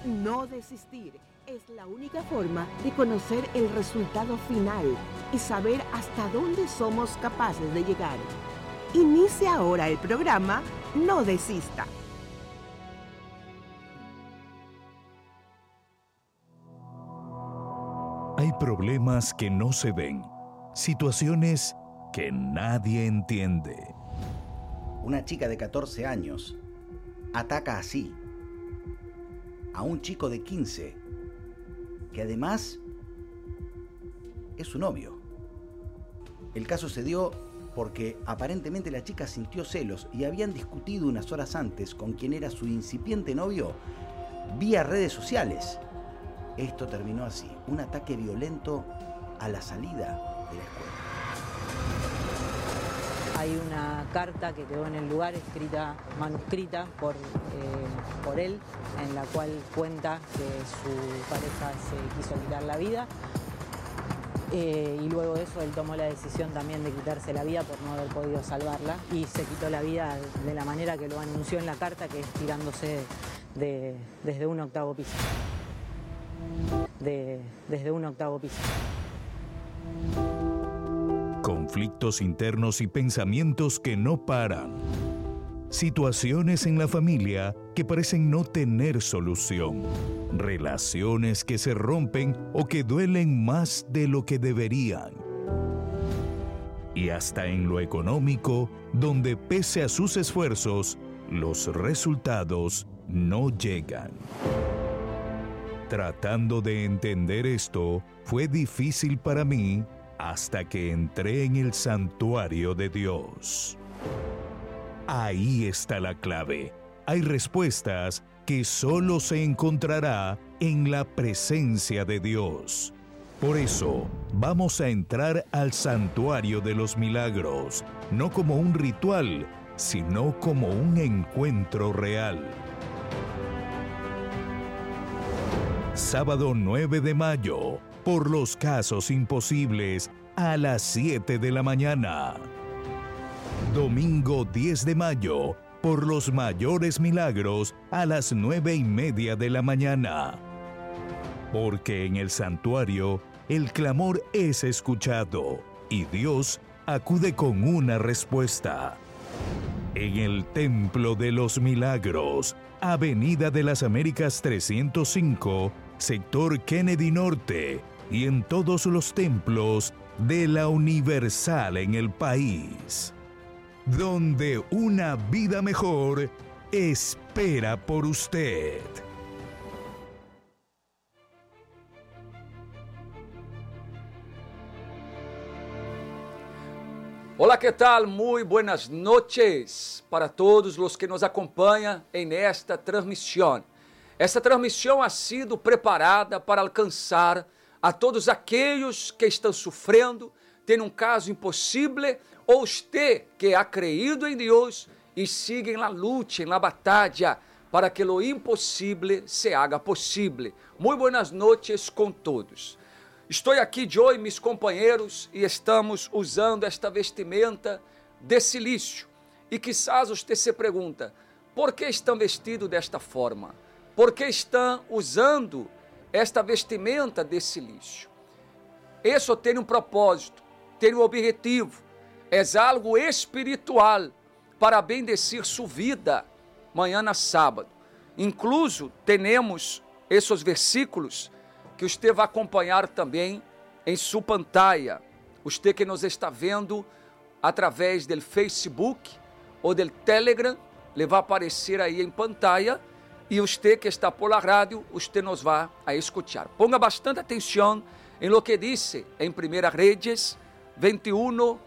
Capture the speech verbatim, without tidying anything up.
No desistir es la única forma de conocer el resultado final y saber hasta dónde somos capaces de llegar. Inicia ahora el programa No Desista. Hay problemas que no se ven, situaciones que nadie entiende. Una chica de catorce años ataca así a un chico de quince, que además es su novio. El caso se dio porque aparentemente la chica sintió celos y habían discutido unas horas antes con quien era su incipiente novio vía redes sociales. Esto terminó así, un ataque violento a la salida de la escuela. Hay una carta que quedó en el lugar, escrita, manuscrita por, eh, por él, en la cual cuenta que su pareja se quiso quitar la vida. Eh, y luego de eso él tomó la decisión también de quitarse la vida por no haber podido salvarla. Y se quitó la vida de la manera que lo anunció en la carta, que es tirándose de, desde un octavo piso. De, desde un octavo piso. Conflictos internos y pensamientos que no paran. Situaciones en la familia que parecen no tener solución. Relaciones que se rompen o que duelen más de lo que deberían. Y hasta en lo económico, donde pese a sus esfuerzos, los resultados no llegan. Tratando de entender esto, fue difícil para mí hasta que entré en el santuario de Dios. Ahí está la clave. Hay respuestas que solo se encontrará en la presencia de Dios. Por eso, vamos a entrar al santuario de los milagros, no como un ritual, sino como un encuentro real. Sábado nueve de mayo, por los casos imposibles, a las siete de la mañana. Domingo diez de mayo, por los mayores milagros, a las nueve y media de la mañana. Porque en el santuario, el clamor es escuchado y Dios acude con una respuesta. En el Templo de los Milagros, Avenida de las Américas trescientos cinco, sector Kennedy Norte, y en todos los templos de la Universal en el país, donde una vida mejor espera por usted. Olá, que tal? Muy buenas noches para todos os que nos acompanham em esta transmissão. Esta transmissão ha sido preparada para alcançar a todos aqueles que estão sofrendo, tendo um caso impossível, ou usted que ha creído em Deus e sigue na luta, na batalha, para que lo impossível se haga possível. Muito buenas noches com todos. Estou aqui, eu e meus companheiros, e estamos usando esta vestimenta de silício. E quizás você se pergunta, por que estão vestidos desta forma? Por que estão usando esta vestimenta de silício? Isso tem um propósito, tem um objetivo, é algo espiritual para bendecir sua vida, manhã na sábado. Incluso, temos esses versículos que você vai acompanhar também em sua pantalla. Você que nos está vendo através do Facebook ou do Telegram, ele vai aparecer aí em pantalla. E você que está por la rádio, você nos vai a escutar. Ponga bastante atenção em lo que dice em Primera Reyes veintiuno,